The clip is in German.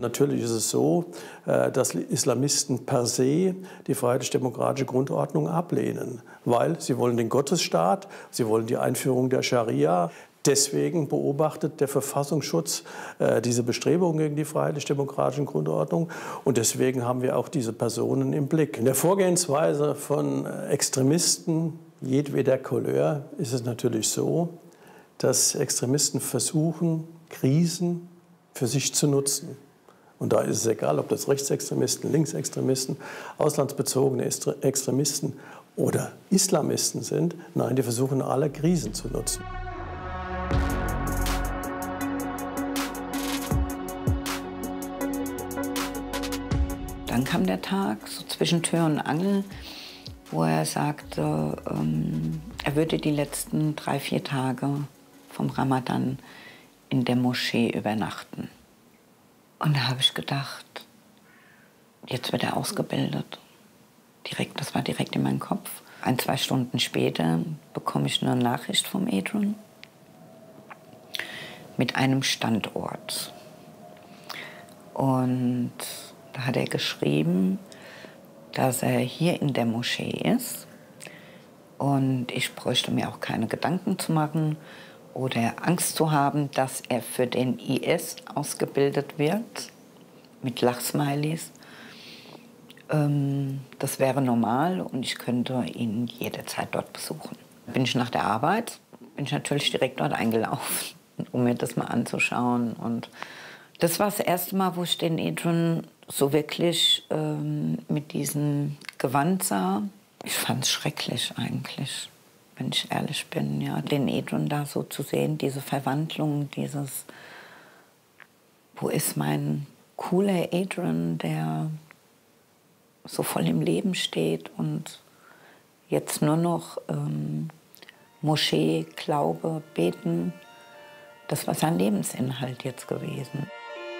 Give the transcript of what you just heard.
Natürlich ist es so, dass Islamisten per se die freiheitlich-demokratische Grundordnung ablehnen, weil sie wollen den Gottesstaat, sie wollen die Einführung der Scharia. Deswegen beobachtet der Verfassungsschutz diese Bestrebungen gegen die freiheitlich-demokratische Grundordnung. Und deswegen haben wir auch diese Personen im Blick. In der Vorgehensweise von Extremisten jedweder Couleur ist es natürlich so, dass Extremisten versuchen, Krisen für sich zu nutzen. Und da ist es egal, ob das Rechtsextremisten, Linksextremisten, auslandsbezogene Extremisten oder Islamisten sind. Nein, die versuchen alle Krisen zu nutzen. Dann kam der Tag, so zwischen Tür und Angel, wo er sagte, er würde die letzten 3, 4 Tage vom Ramadan in der Moschee übernachten. Und da habe ich gedacht, jetzt wird er ausgebildet. Das war direkt in meinem Kopf. 1, 2 Stunden später bekomme ich eine Nachricht vom Adrian mit einem Standort. Und da hat er geschrieben, dass er hier in der Moschee ist. Und ich bräuchte mir auch keine Gedanken zu machen oder Angst zu haben, dass er für den IS ausgebildet wird, mit Lachsmilies. Das wäre normal und ich könnte ihn jederzeit dort besuchen. Bin ich nach der Arbeit, bin ich natürlich direkt dort eingelaufen, um mir das mal anzuschauen. Und das war das erste Mal, wo ich den Adrian so wirklich mit diesem Gewand sah. Ich fand es schrecklich eigentlich, wenn ich ehrlich bin. Ja. Den Adrian da so zu sehen, diese Verwandlung, dieses, wo ist mein cooler Adrian, der so voll im Leben steht und jetzt nur noch Moschee, Glaube, Beten. Das war sein Lebensinhalt jetzt gewesen.